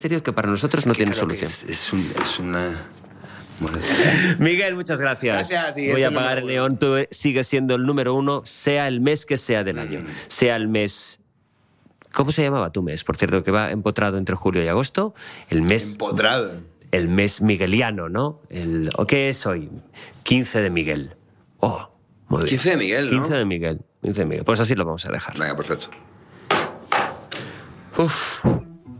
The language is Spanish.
que para nosotros no tienen solución. Es una... Miguel, muchas gracias. Gracias a ti, Voy es a el apagar el número neón. Tú sigues siendo el número 1, sea el mes que sea del año. Sea el mes... ¿Cómo se llamaba tu mes? Por cierto, que va empotrado entre julio y agosto. El mes... Empotrado. El mes migueliano, ¿no? ¿Qué es hoy? 15 de Miguel. Oh, muy bien. 15 de Miguel, ¿no? 15 de Miguel. 15 de Miguel. Pues así lo vamos a dejar. Venga, perfecto. Uf.